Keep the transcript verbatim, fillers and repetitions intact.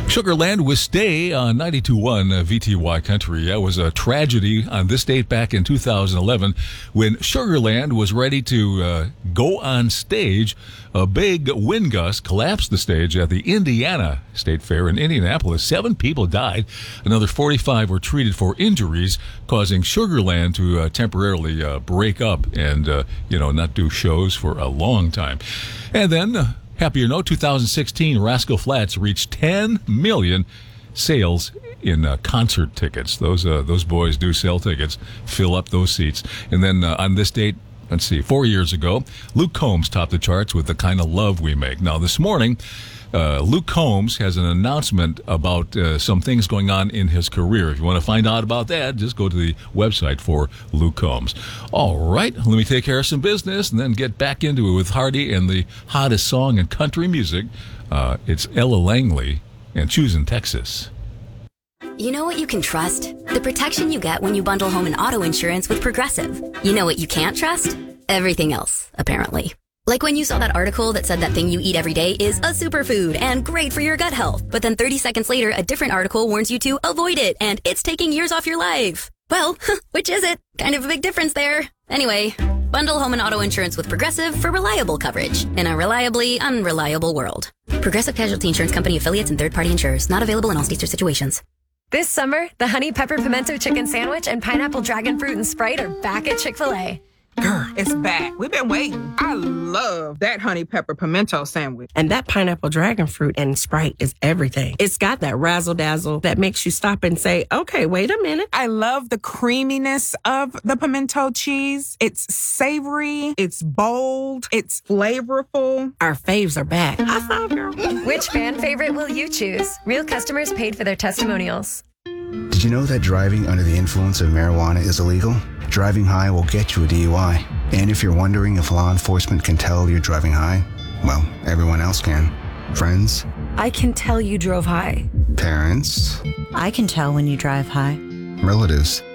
Sugarland with Stay on ninety-two point one uh, V T Y Country. That was a tragedy on this date back in two thousand eleven when Sugarland was ready to uh, go on stage. A big wind gust collapsed the stage at the Indiana State Fair in Indianapolis. Seven people died. Another forty-five were treated for injuries, causing Sugarland to uh, temporarily uh, break up and, uh, you know, not do shows for a long time. And then... Uh, Happier note, two thousand sixteen, Rascal Flatts reached ten million sales in uh, concert tickets. Those uh, those boys do sell tickets, fill up those seats. And then uh, on this date, let's see, four years ago, Luke Combs topped the charts with The Kind of Love We Make. Now, this morning, uh, Luke Combs has an announcement about uh, some things going on in his career. If you want to find out about that, just go to the website for Luke Combs. All right, let me take care of some business and then get back into it with Hardy and the hottest song in country music. Uh, it's Ella Langley and Choosing Texas. You know what you can trust? The protection you get when you bundle home and auto insurance with Progressive. You know what you can't trust? Everything else, apparently. Like when you saw that article that said that thing you eat every day is a superfood and great for your gut health. But then thirty seconds later, a different article warns you to avoid it and it's taking years off your life. Well, which is it? Kind of a big difference there. Anyway, bundle home and auto insurance with Progressive for reliable coverage in a reliably unreliable world. Progressive Casualty Insurance Company affiliates and third-party insurers. Not available in all states or situations. This summer, the Honey Pepper Pimento Chicken Sandwich and Pineapple Dragon Fruit and Sprite are back at Chick-fil-A. Girl, it's back. We've been waiting. I love that honey pepper pimento sandwich. And that pineapple dragon fruit and Sprite is everything. It's got that razzle-dazzle that makes you stop and say, okay, wait a minute. I love the creaminess of the pimento cheese. It's savory. It's bold. It's flavorful. Our faves are back. I thought, girl. Which fan favorite will you choose? Real customers paid for their testimonials. Did you know that driving under the influence of marijuana is illegal? Driving high will get you a D U I. And if you're wondering if law enforcement can tell you're driving high, well, everyone else can. Friends? I can tell you drove high. Parents? I can tell when you drive high. Relatives?